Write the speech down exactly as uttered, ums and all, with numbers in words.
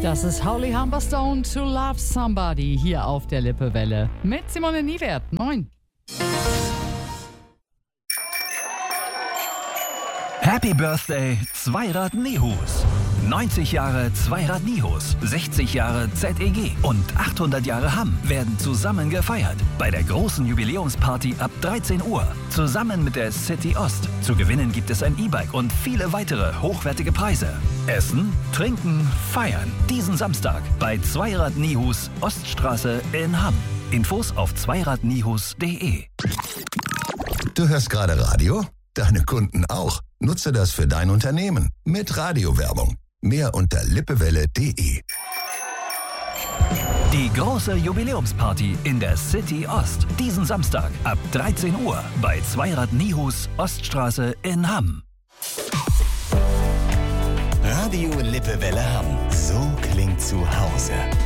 Das ist Holly Humberstone, To Love Somebody, hier auf der Lippewelle mit Simone Niewert. Moin. Happy Birthday Zweirad Nihus. neunzig Jahre Zweirad Nihus, sechzig Jahre Z E G und achthundert Jahre Hamm werden zusammen gefeiert. Bei der großen Jubiläumsparty ab dreizehn Uhr. Zusammen mit der City Ost. Zu gewinnen gibt es ein E-Bike und viele weitere hochwertige Preise. Essen, trinken, feiern. Diesen Samstag bei Zweirad Nihus, Oststraße in Hamm. Infos auf zweiradnihus punkt de. Du hörst gerade Radio? Deine Kunden auch. Nutze das für dein Unternehmen mit Radiowerbung. Mehr unter lippewelle punkt de. Die große Jubiläumsparty in der City Ost. Diesen Samstag ab dreizehn Uhr bei Zweirad Nihus, Oststraße in Hamm. Radio Lippewelle Hamm. So klingt zu Hause.